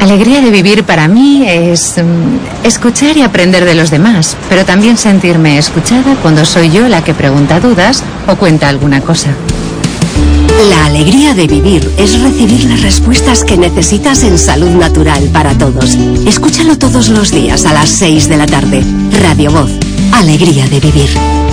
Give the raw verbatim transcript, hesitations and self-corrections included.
alegría de vivir para mí es um, escuchar y aprender de los demás, pero también sentirme escuchada cuando soy yo la que pregunta dudas o cuenta alguna cosa. La alegría de vivir es recibir las respuestas que necesitas en Salud Natural para Todos. Escúchalo todos los días a las seis de la tarde. Radio Voz, alegría de vivir.